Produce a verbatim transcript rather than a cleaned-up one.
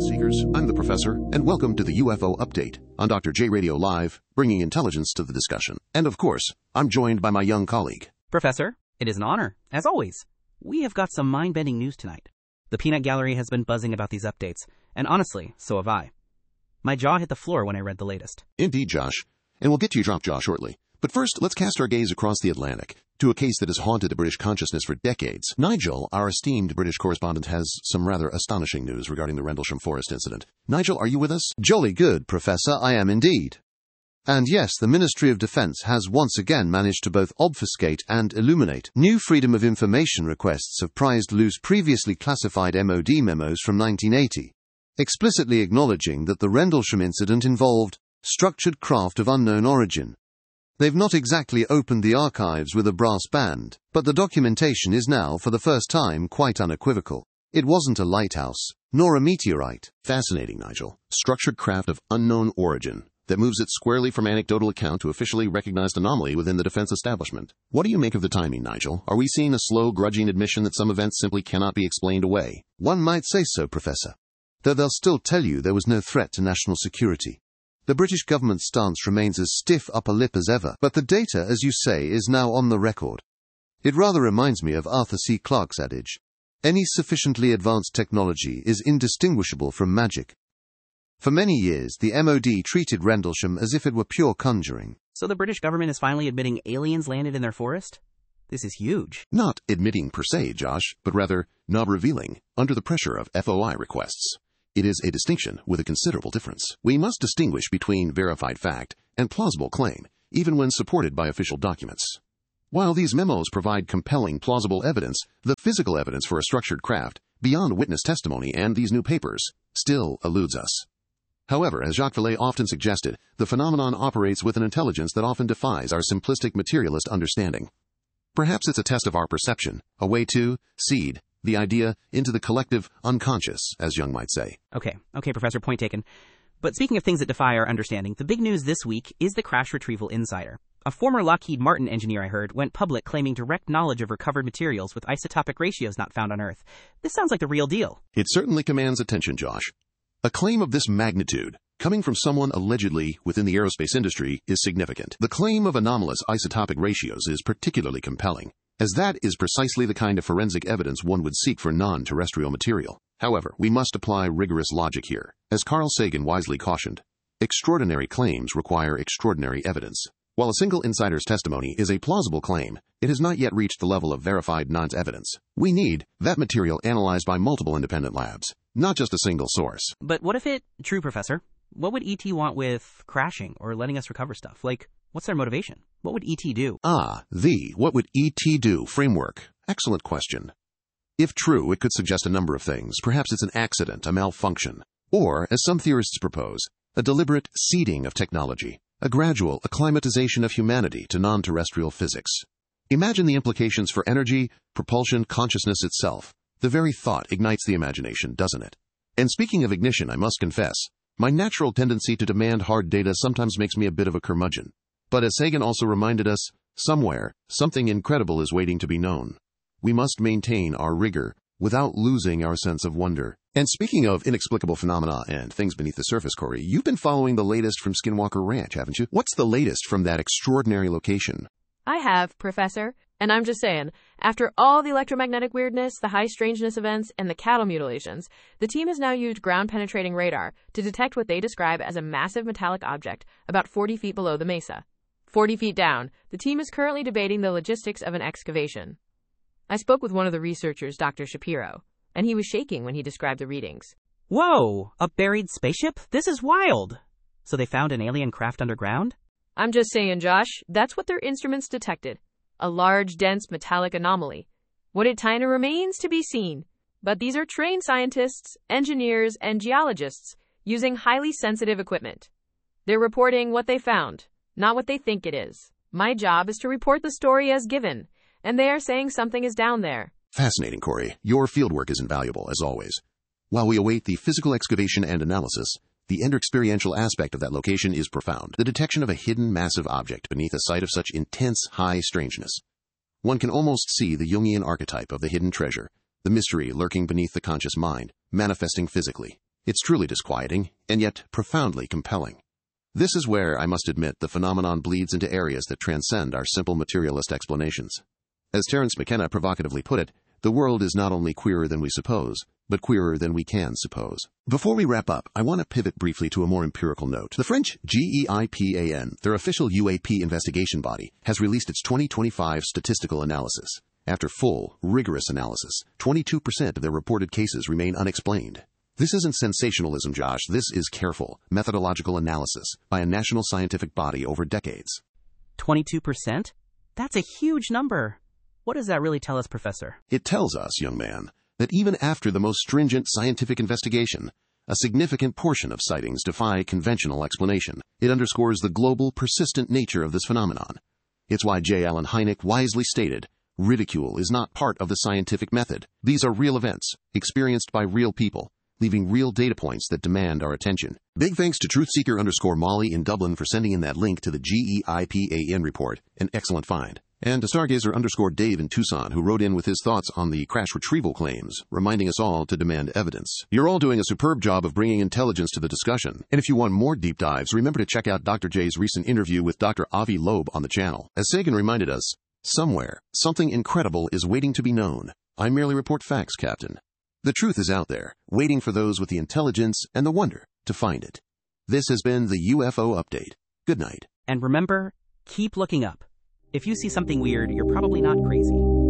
seekers. I'm the Professor, and welcome to the U F O Update on Doctor J Radio Live, bringing intelligence to the discussion. And of course, I'm joined by my young colleague. Professor, it is an honor, as always. We have got some mind-bending news tonight. The Peanut Gallery has been buzzing about these updates, and honestly, so have I. My jaw hit the floor when I read the latest. Indeed, Josh. And we'll get to your drop jaw shortly. But first, let's cast our gaze across the Atlantic to a case that has haunted the British consciousness for decades. Nigel, our esteemed British correspondent, has some rather astonishing news regarding the Rendlesham Forest incident. Nigel, are you with us? Jolly good, Professor, I am indeed. And yes, the Ministry of Defence has once again managed to both obfuscate and illuminate. New Freedom of Information requests have prized loose previously classified M O D memos from nineteen eighty, explicitly acknowledging that the Rendlesham incident involved structured craft of unknown origin. They've not exactly opened the archives with a brass band, but the documentation is now, for the first time, quite unequivocal. It wasn't a lighthouse, nor a meteorite. Fascinating, Nigel. Structured craft of unknown origin that moves it squarely from anecdotal account to officially recognized anomaly within the defense establishment. What do you make of the timing, Nigel? Are we seeing a slow, grudging admission that some events simply cannot be explained away? One might say so, Professor, though they'll still tell you there was no threat to national security. The British government's stance remains as stiff upper lip as ever, but the data, as you say, is now on the record. It rather reminds me of Arthur C. Clarke's adage, any sufficiently advanced technology is indistinguishable from magic. For many years, the M O D treated Rendlesham as if it were pure conjuring. So the British government is finally admitting aliens landed in their forest? This is huge. Not admitting per se, Josh, but rather not revealing, under the pressure of F O I requests. It is a distinction with a considerable difference. We must distinguish between verified fact and plausible claim, even when supported by official documents. While these memos provide compelling, plausible evidence, the physical evidence for a structured craft, beyond witness testimony and these new papers, still eludes us. However, as Jacques Vallée often suggested, the phenomenon operates with an intelligence that often defies our simplistic materialist understanding. Perhaps it's a test of our perception, a way to seed the idea into the collective unconscious, as Jung might say. Okay, okay, Professor, point taken. But speaking of things that defy our understanding, the big news this week is the Crash Retrieval Insider. A former Lockheed Martin engineer I heard went public claiming direct knowledge of recovered materials with isotopic ratios not found on Earth. This sounds like the real deal. It certainly commands attention, Josh. A claim of this magnitude, coming from someone allegedly within the aerospace industry, is significant. The claim of anomalous isotopic ratios is particularly compelling, as that is precisely the kind of forensic evidence one would seek for non-terrestrial material. However, we must apply rigorous logic here. As Carl Sagan wisely cautioned, extraordinary claims require extraordinary evidence. While a single insider's testimony is a plausible claim, it has not yet reached the level of verified non-evidence. We need that material analyzed by multiple independent labs, not just a single source. But what if it... True, Professor. What would E T want with crashing or letting us recover stuff? Like, what's their motivation? What would E T do? Ah, the what would E T do framework. Excellent question. If true, it could suggest a number of things. Perhaps it's an accident, a malfunction. Or, as some theorists propose, a deliberate seeding of technology, a gradual acclimatization of humanity to non-terrestrial physics. Imagine the implications for energy, propulsion, consciousness itself. The very thought ignites the imagination, doesn't it? And speaking of ignition, I must confess, my natural tendency to demand hard data sometimes makes me a bit of a curmudgeon. But as Sagan also reminded us, somewhere, something incredible is waiting to be known. We must maintain our rigor without losing our sense of wonder. And speaking of inexplicable phenomena and things beneath the surface, Corey, you've been following the latest from Skinwalker Ranch, haven't you? What's the latest from that extraordinary location? I have, Professor. And I'm just saying, after all the electromagnetic weirdness, the high strangeness events, and the cattle mutilations, the team has now used ground-penetrating radar to detect what they describe as a massive metallic object about forty feet below the mesa. forty feet down, the team is currently debating the logistics of an excavation. I spoke with one of the researchers, Doctor Shapiro, and he was shaking when he described the readings. Whoa! A buried spaceship? This is wild! So they found an alien craft underground? I'm just saying, Josh, that's what their instruments detected. A large, dense, metallic anomaly. What it kinda remains to be seen. But these are trained scientists, engineers, and geologists using highly sensitive equipment. They're reporting what they found, not what they think it is. My job is to report the story as given, and they are saying something is down there. Fascinating, Corey. Your fieldwork is invaluable, as always. While we await the physical excavation and analysis, the end-experiential aspect of that location is profound. The detection of a hidden massive object beneath a site of such intense high strangeness. One can almost see the Jungian archetype of the hidden treasure, the mystery lurking beneath the conscious mind, manifesting physically. It's truly disquieting, and yet profoundly compelling. This is where, I must admit, the phenomenon bleeds into areas that transcend our simple materialist explanations. As Terence McKenna provocatively put it, the world is not only queerer than we suppose, but queerer than we can suppose. Before we wrap up, I want to pivot briefly to a more empirical note. The French GEIPAN, their official U A P investigation body, has released its twenty twenty-five statistical analysis. After full, rigorous analysis, twenty-two percent of their reported cases remain unexplained. This isn't sensationalism, Josh. This is careful, methodological analysis by a national scientific body over decades. twenty-two percent? That's a huge number. What does that really tell us, Professor? It tells us, young man, that even after the most stringent scientific investigation, a significant portion of sightings defy conventional explanation. It underscores the global, persistent nature of this phenomenon. It's why J. Allen Hynek wisely stated, ridicule is not part of the scientific method. These are real events, experienced by real people, leaving real data points that demand our attention. Big thanks to truthseeker underscore Molly in Dublin for sending in that link to the GEIPAN report, an excellent find. And to Stargazer underscore Dave in Tucson, who wrote in with his thoughts on the crash retrieval claims, reminding us all to demand evidence. You're all doing a superb job of bringing intelligence to the discussion. And if you want more deep dives, remember to check out Doctor J's recent interview with Doctor Avi Loeb on the channel. As Sagan reminded us, somewhere, something incredible is waiting to be known. I merely report facts, Captain. The truth is out there, waiting for those with the intelligence and the wonder to find it. This has been the U F O Update. Good night. And remember, keep looking up. If you see something weird, you're probably not crazy.